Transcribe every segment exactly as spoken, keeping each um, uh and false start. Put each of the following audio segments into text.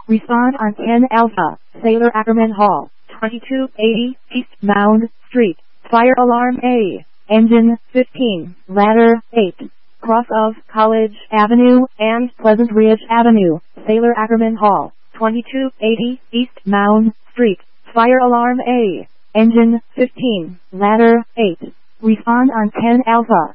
Respond on ten Alpha, Sailor Ackerman Hall, twenty-two eighty East Mound Street. Fire alarm A. Engine fifteen. Ladder eight. Cross of College Avenue and Pleasant Ridge Avenue. Sailor Ackerman Hall, twenty-two eighty East Mound Street. Fire alarm A. Engine fifteen. Ladder eight. Respond on ten Alpha.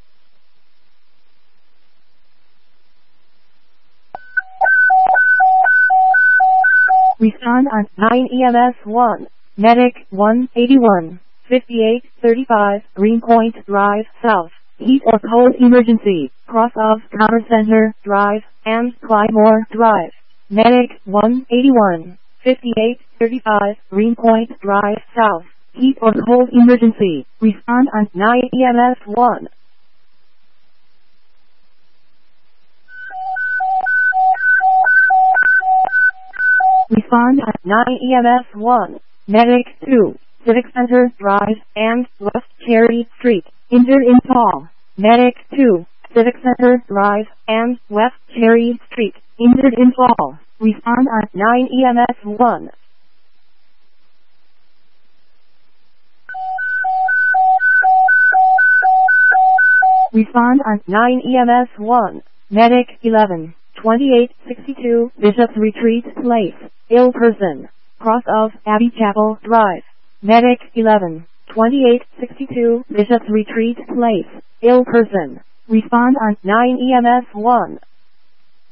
Respond on nine E M S one. Medic one eighty-one, fifty-eight thirty-five Greenpoint Drive South. Heat or cold emergency. Cross of Commerce Center Drive and Clymore Drive. Medic one eighty-one, fifty-eight thirty-five Greenpoint Drive South. Heat or cold emergency. Respond on nine E M S one. Respond at nine E M S one. Medic two. Civic Center Drive and West Cherry Street. Injured in fall. Medic two. Civic Center Drive and West Cherry Street. Injured in fall. Respond at nine E M S one. Respond at nine E M S one. Medic eleven. twenty-eight sixty-two Bishop's Retreat Place. Ill person. Cross of Abbey Chapel Drive. Medic eleven. twenty-eight sixty-two Bishop's Retreat Place. Ill person. Respond on nine E M S one.